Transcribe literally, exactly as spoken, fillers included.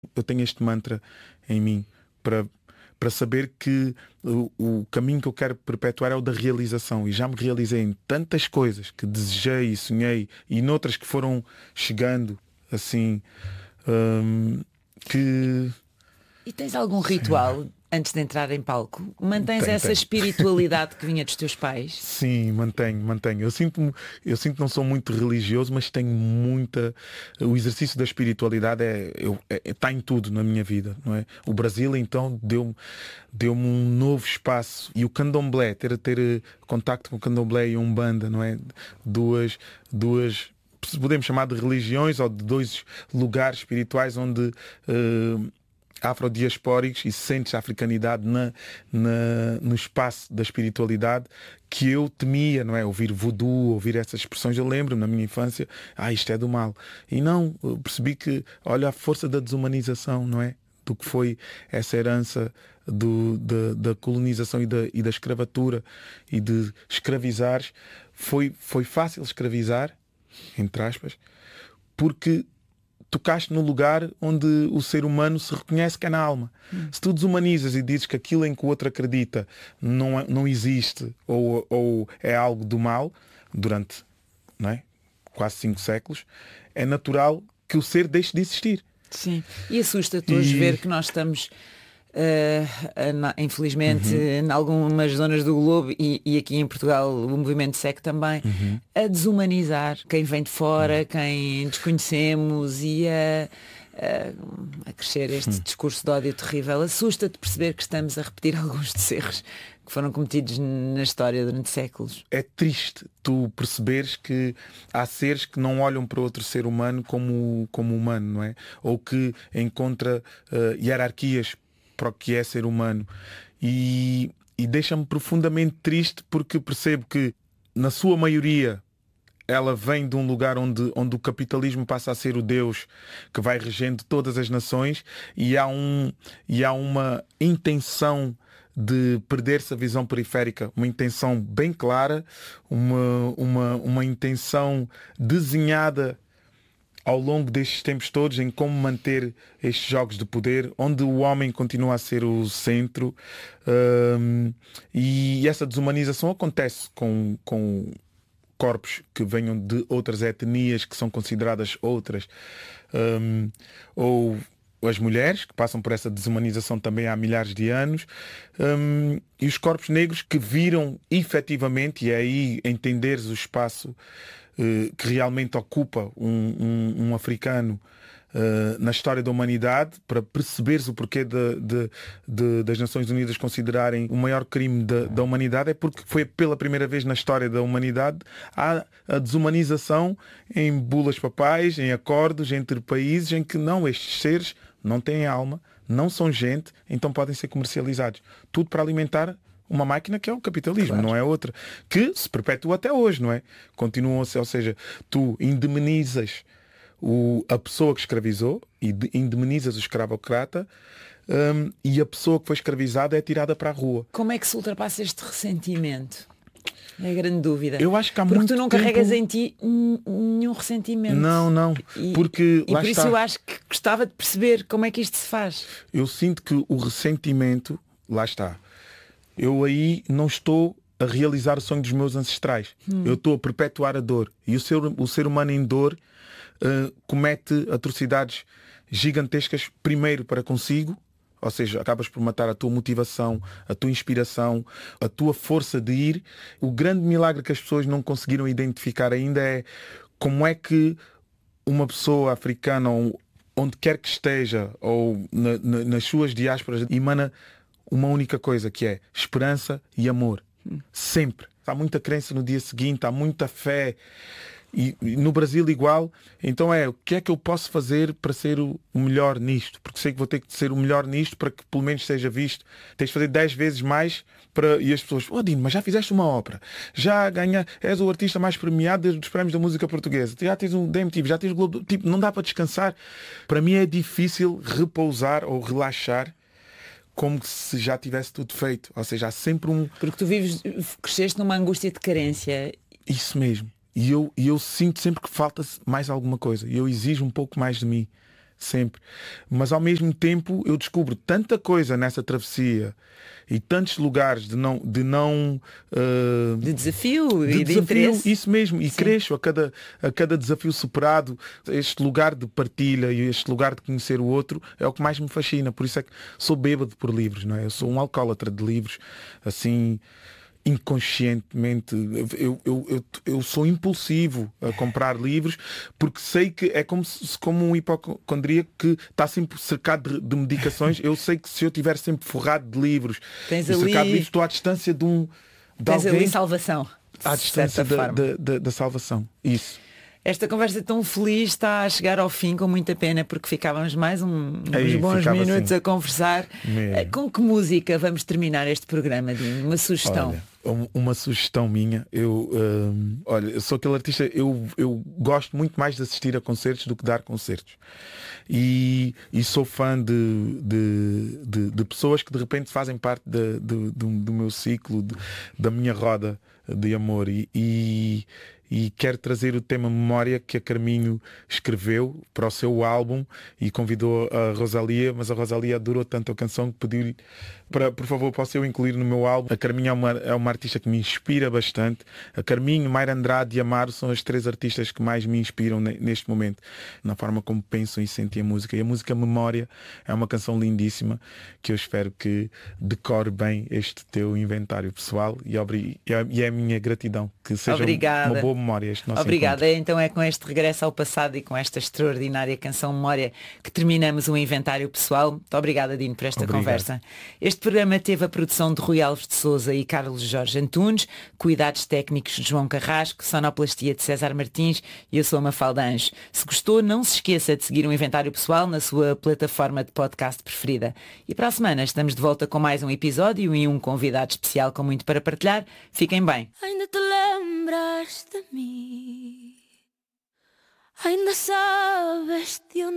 Eu tenho este mantra em mim para, para saber que o, o caminho que eu quero perpetuar é o da realização. E já me realizei em tantas coisas que desejei e sonhei, e noutras que foram chegando assim, hum, que... E tens algum ritual antes de entrar em palco? Mantens Tenho, essa tenho. espiritualidade que vinha dos teus pais? Sim, mantenho, mantenho. Eu sinto, eu sinto que não sou muito religioso, mas tenho muita... O exercício da espiritualidade é, eu, é, está em tudo na minha vida, não é? O Brasil, então, deu-me deu-me um novo espaço. E o candomblé, ter, ter contacto com o candomblé e a umbanda, não é? Duas... duas podemos chamar de religiões ou de dois lugares espirituais onde uh, afrodiaspóricos e sentes a africanidade na, na, no espaço da espiritualidade que eu temia, não é? Ouvir voodoo, ouvir essas expressões, eu lembro na minha infância, ah, isto é do mal. E não, eu percebi que, olha, a força da desumanização, não é? Do que foi essa herança do, da, da colonização e da, e da escravatura e de escravizar. Foi, foi fácil escravizar, entre aspas, porque tocaste no lugar onde o ser humano se reconhece que é na alma. Hum. Se tu desumanizas e dizes que aquilo em que o outro acredita não, não existe ou, ou é algo do mal, durante, não é, quase cinco séculos, é natural que o ser deixe de existir. Sim. E assusta-te hoje E... ver que nós estamos... Uh, uh, infelizmente uhum. em algumas zonas do globo e, e aqui em Portugal o movimento segue também uhum. a desumanizar quem vem de fora, uhum. quem desconhecemos e a, a, a crescer este uhum. discurso de ódio terrível. Assusta-te perceber que estamos a repetir alguns dos erros que foram cometidos na história durante séculos. É triste tu perceberes que há seres que não olham para outro ser humano como, como humano, não é? Ou que encontra uh, hierarquias para o que é ser humano, e, e deixa-me profundamente triste porque percebo que na sua maioria ela vem de um lugar onde, onde o capitalismo passa a ser o Deus que vai regendo todas as nações, e há, um, e há uma intenção de perder-se a visão periférica, uma intenção bem clara, uma, uma, uma intenção desenhada ao longo destes tempos todos em como manter estes jogos de poder, onde o homem continua a ser o centro, um, e essa desumanização acontece com, com corpos que venham de outras etnias, que são consideradas outras, um, ou as mulheres, que passam por essa desumanização também há milhares de anos, um, e os corpos negros que viram efetivamente, e é aí entenderes o espaço que realmente ocupa um, um, um africano uh, na história da humanidade, para perceberes o porquê de, de, de, das Nações Unidas considerarem o maior crime de, da humanidade, é porque foi pela primeira vez na história da humanidade há a desumanização em bulas papais, em acordos entre países em que não, estes seres não têm alma, não são gente, então podem ser comercializados. Tudo para alimentar uma máquina que é o capitalismo, claro. Não é outra. Que se perpetua até hoje, não é? Continuam a ser, ou seja, tu indemnizas o, a pessoa que escravizou e indemnizas o escravocrata, um, e a pessoa que foi escravizada é tirada para a rua. Como é que se ultrapassa este ressentimento? É a grande dúvida. Eu acho que há porque muito tu não tempo... carregas em ti nenhum ressentimento. Não, não. E, porque e lá por está. isso eu acho que gostava de perceber como é que isto se faz. Eu sinto que o ressentimento, lá está. Eu aí não estou a realizar o sonho dos meus ancestrais. Hum. Eu estou a perpetuar a dor. E o ser, o ser humano em dor uh, comete atrocidades gigantescas, primeiro para consigo, ou seja, acabas por matar a tua motivação, a tua inspiração, a tua força de ir. O grande milagre que as pessoas não conseguiram identificar ainda é como é que uma pessoa africana, ou onde quer que esteja, ou na, na, nas suas diásporas, emana uma única coisa, que é esperança e amor. Sempre. Há muita crença no dia seguinte, há muita fé. E, e no Brasil igual. Então é, o que é que eu posso fazer para ser o, o melhor nisto? Porque sei que vou ter que ser o melhor nisto para que pelo menos seja visto. Tens de fazer dez vezes mais para... E as pessoas, oh Dino, mas já fizeste uma ópera. Já ganha, és o artista mais premiado dos prémios da música portuguesa. Já tens um D M T V, já tens o Globo. Tipo, não dá para descansar. Para mim é difícil repousar ou relaxar como se já tivesse tudo feito. Ou seja, há sempre um... Porque tu vives, cresceste numa angústia de carência. Isso mesmo. E eu, e eu sinto sempre que falta mais alguma coisa. E eu exijo um pouco mais de mim. sempre. Mas ao mesmo tempo eu descubro tanta coisa nessa travessia e tantos lugares de não de não uh, de desafio de e de desafio, interesse. isso mesmo, e Sim. cresço a cada, a cada desafio superado. Este lugar de partilha e este lugar de conhecer o outro é o que mais me fascina. Por isso é que sou bêbado por livros, não é? Eu sou um alcoólatra de livros, assim, inconscientemente. Eu, eu, eu, eu sou impulsivo a comprar livros, porque sei que é como, se, como um hipocondríaco que está sempre cercado de, de medicações. Eu sei que se eu estiver sempre forrado de livros, Tens e cercado ali... de livros, estou à distância de um de Tens alguém, ali salvação. à distância da, da, da, da, da salvação. Isso. Esta conversa tão feliz está a chegar ao fim, com muita pena, porque ficávamos mais um, uns Aí, bons minutos assim. a conversar. Mesmo. Com que música vamos terminar este programa, Dino? Uma sugestão. Olha, uma sugestão minha. Eu, hum, olha, eu sou aquele artista, eu, eu gosto muito mais de assistir a concertos do que dar concertos. E, e sou fã de, de, de, de pessoas que de repente fazem parte de, de, de, do meu ciclo, de, da minha roda de amor. E, e, e quero trazer o tema Memória, que a Carminho escreveu para o seu álbum e convidou a Rosalia, mas a Rosalia adorou tanto a canção que pediu-lhe para, por favor, posso eu incluir no meu álbum. A Carminho é uma, é uma artista que me inspira bastante. A Carminho, Mayra Andrade e Amaro são as três artistas que mais me inspiram neste momento, na forma como pensam e sentem a música. E a música Memória é uma canção lindíssima que eu espero que decore bem este teu inventário pessoal, e, obri... e é a minha gratidão que seja Obrigada. uma boa memória este nosso Obrigada. encontro. Então é com este regresso ao passado e com esta extraordinária canção Memória que terminamos o inventário pessoal. Muito obrigada, Dino, por esta Obrigado. Conversa. Este programa teve a produção de Rui Alves de Souza e Carlos Jorge Antunes, cuidados técnicos de João Carrasco, sonoplastia de César Martins, e eu sou a Mafalda Anjos. Se gostou, não se esqueça de seguir o Inventário Pessoal na sua plataforma de podcast preferida. E para a semana estamos de volta com mais um episódio e um convidado especial com muito para partilhar. Fiquem bem. Ainda te lembras de mim? Ainda sabes de onde